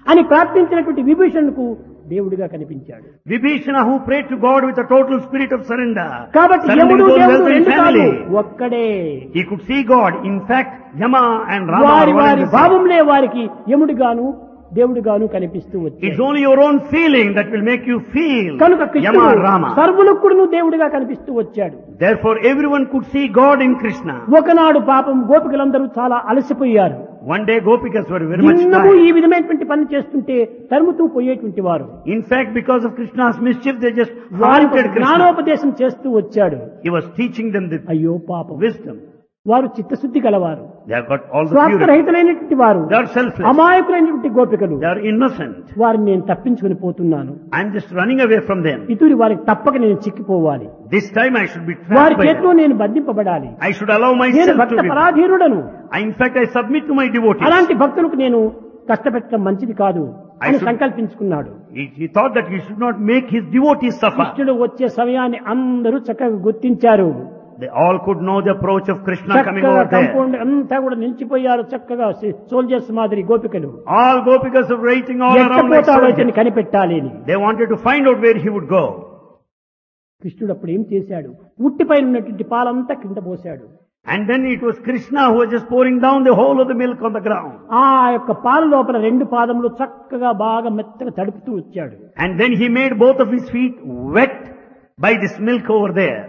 అని ప్రార్థించినటువంటి విభీషణుకు దేవుడిగా కనిపించాడు. Vibhishana, who prayed to God with a total spirit of surrender, కాబట్టి surrendering యముడు those దేవుడు wealth and రెండు కాదు, family, ఒక్కడే. he could see God. In fact, Yama and Rama వారి are one వారి and the same. భావంలే వారికి యముడిగాను దేవుడిగాను కనిపిస్తూ It's వచ్చాడు. only your own feeling that will make you feel కనుక Yama కృష్ణుడు and Rama. సర్వులకు కూడా దేవుడిగా కనిపిస్తూ వచ్చాడు. Therefore, everyone could see God in Krishna. ఒకనాడు పాపం గోపికలందరూ చాలా అలసిపోయారు. One day, Gopikas were very much దిన్నము ఈ tired. విధమైనటువంటి పని చేస్తుంటే తరుముతూ పోయేటువంటి వారు. In fact, because of Krishna's mischief, they just వారికి haunted Krishna. జ్ఞానోపదేశం చేస్తూ వచ్చాడు. He was teaching them the అయ్యో పాపం, wisdom. వారు చిత్తశుద్ధి గలవారు, They have got all the purity. స్వార్థరహితులైనటువంటి వారు, They are selfless. అమాయకులైనటువంటి గోపికలు. They are innocent. వారిని నేను తప్పించుకుని పోతున్నాను. I'm just running away from them. ఇతూరి వారికి తప్పక నేను చిక్కిపోవాలి. This time I should be వారి trapped by చేతిలో them. నేను బంధింపబడాలి. I should allow నేను myself Bhakta to be. పరాధీనుడను. In fact, I submit to my devotees. అలాంటి భక్తులకు నేను కష్టపెట్టడం మంచిది కాదు అని should- సంకల్పించుకున్నాడు. He thought that he should not make his devotees suffer. కృష్ణుడు వచ్చే సమయాన్ని అందరూ చక్కగా గుర్తించారు. They all could know the approach of Krishna coming చక్కగా over there. కంపౌండ్ అంతా కూడా నిలిచిపోయారు. చక్కగా సోల్జర్స్ మాదిరి గోపికలు. All Gopikas are waiting all around like ఎట్టపోతాడో soldiers. ఇతన్ని కనిపెట్టాలి అని. They wanted to find out where he would go. కృష్ణుడు అప్పుడు ఏం చేశాడు? ఉట్టిపైన ఉన్నటువంటి పాలంతా కింద పోశాడు. And then it was Krishna who was just pouring down the whole of the milk on the ground. ఆ యొక్క పాల లోపల రెండు పాదములు చక్కగా బాగా మెత్తగా తడుపుతూ వచ్చాడు. And then he made both of his feet wet by this milk over there.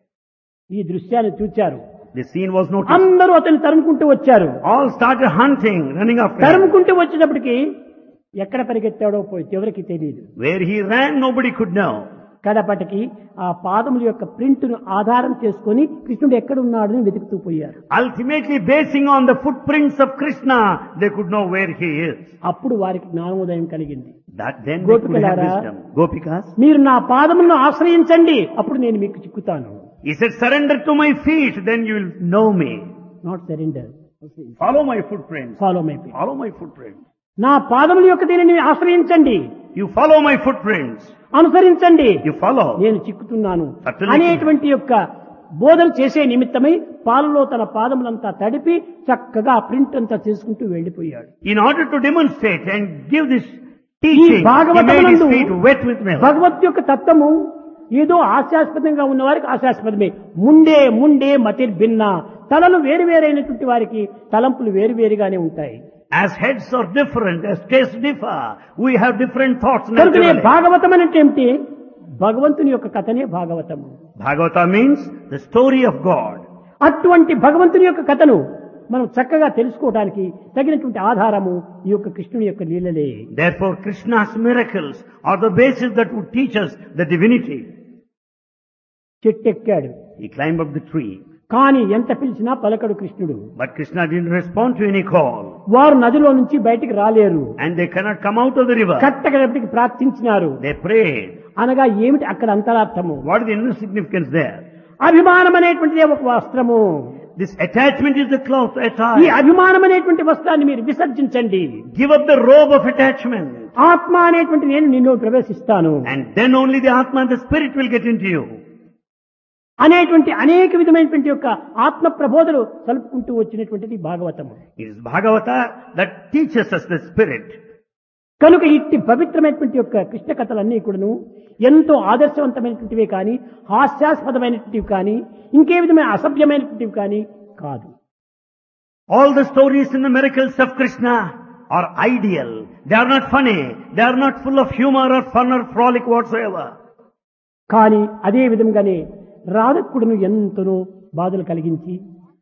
ఈ దృశ్యాన్ని చూచారు. The scene was noticed. అందరూ అతన్ని తరుముకుంటూ వచ్చారు. All started hunting, running after him. తరుముకుంటూ వచ్చేటప్పటికి ఎక్కడ పరిగెత్తాడో పోయి ఎవరికి తెలియదు. Where he ran, nobody could know. కడపటికి ఆ పాదముల యొక్క ప్రింట్ను ఆధారం చేసుకొని కృష్ణుడు ఎక్కడ ఉన్నాడని వెతుకుతూ పోయారు. Ultimately, basing on the footprints of Krishna, they could know where he is. అప్పుడు వారికి జ్ఞానోదయం కలిగింది. That then they could have గోపికలారా, wisdom. Gopikas, మీరు నా పాదములను ఆశ్రయించండి, అప్పుడు నేను మీకు చిక్కుతాను. he said, surrender to my feet, then you will know me. Not surrender, Follow my footprints. Follow my feet. Follow my footprints. నా పాదముల యొక్క దీనిని ఆశ్రయించండి, You follow my footprints. అనుసరించండి, You follow. నేను చిక్కుతున్నాను Certainly. అనేటువంటి యొక్క బోధన చేసే నిమిత్తమై పాలలో తన పాదములంతా తడిపి చక్కగా ఆ ప్రింట్ అంతా చేసుకుంటూ వెళ్లిపోయాడు. In order to demonstrate and give this teaching, he made his భాగవతమునందు feet wet with milk. భగవత్ యొక్క తత్వము ఏదో హాస్యాస్పదంగా ఉన్న వారికి హాస్యాస్పదమే. ముండే మతిర్భిన్న, తలలు వేరువేరైనటువంటి వారికి తలంపులు వేరువేరుగానే ఉంటాయి. As heads are different, as tastes differ, we have different thoughts కనుకనే naturally. భాగవతం అంటే ఏమిటి? భగవంతుని యొక్క కథనే భాగవతము. Bhagavata means the story of God. అటువంటి భగవంతుని యొక్క కథను మనం చక్కగా తెలుసుకోవడానికి తగినటువంటి ఆధారము ఈ యొక్క కృష్ణుని యొక్క లీలలే. Therefore, Krishna's miracles are the basis that would teach us the divinity. చెట్టెక్కాడు, He climbed up the tree, కానీ ఎంత పిలిచినా పలకడు కృష్ణుడు. but Krishna didn't respond to any call. వారు నదిలో నుంచి బయటికి రాలేరు. And they cannot come out of the river. కట్టగడపటికి ప్రార్థించినారు. They prayed. అనగా ఏమిటి అక్కడ అంతరార్థము? What is the inner significance there? అభిమానం అనేటువంటిదే ఒక వస్త్రము. This attachment is the cloth ఈ attire. అభిమానం అనేటువంటి వస్త్రాన్ని మీరు విసర్జించండి. Give up the robe of attachment. ఆత్మ అనేటువంటి నేను నిన్ను ప్రవేశిస్తాను And then only the Atma and the Spirit will get into you. అనేటువంటి అనేక విధమైనటువంటి యొక్క ఆత్మ ప్రబోధలు కలుపుకుంటూ వచ్చినటువంటిది భాగవతము. It is Bhagavata that teaches us the Spirit. కనుక ఇట్టి పవిత్రమైనటువంటి యొక్క కృష్ణ కథలన్నీ కూడాను ఎంతో ఆదర్శవంతమైనటువంటివే కానీ హాస్యాస్పదమైనటువంటివి కానీ ఇంకే విధమైన అసభ్యమైనటువంటివి కానీ కాదు. All the stories in the miracles of Krishna are ideal. They are not funny. They are not full of humor or fun or frolic whatsoever. కానీ అదే విధంగానే రాధకుడును ఎంతనో బాధలు కలిగించి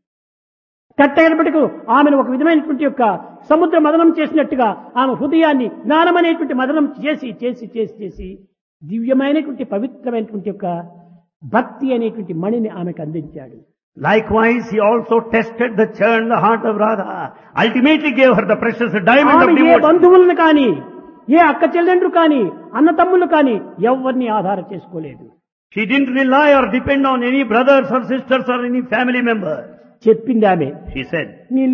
కట్టగడపటికు ఆమెను ఒక విధమైనటువంటి యొక్క సముద్ర మదనం చేసినట్టుగా ఆమె హృదయాన్ని జ్ఞానం అనేటువంటి మదనం చేసి చేసి చేసి చేసి దివ్యమైనటువంటి పవిత్రమైనటువంటి యొక్క భక్తి అనేటువంటి మణిని ఆమెకు అందించాడు. Likewise, he also tested the churn, the heart of Radha. Ultimately gave her the precious diamond of ఆమె ఏ devotion. బంధువులను కానీ ఏ అక్క చెల్లెండ్రు కానీ అన్న తమ్ముళ్ళు కానీ ఎవరిని ఆధారం చేసుకోలేదు. She didn't rely or depend on any brothers or sisters or any family members. చెప్పింది ఆమె, She said, నీ